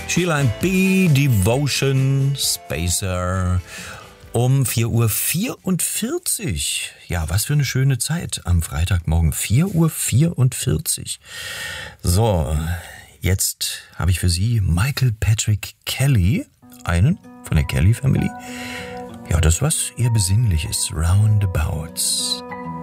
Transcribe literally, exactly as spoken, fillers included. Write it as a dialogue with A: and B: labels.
A: Sheila and B, Devotion, Spacer. Um vier Uhr vierundvierzig. Ja, was für eine schöne Zeit am Freitagmorgen. vier Uhr vierundvierzig. So, jetzt habe ich für Sie Michael Patrick Kelly, einen von der Kelly Family. Ja, das was eher Besinnliches, Roundabouts.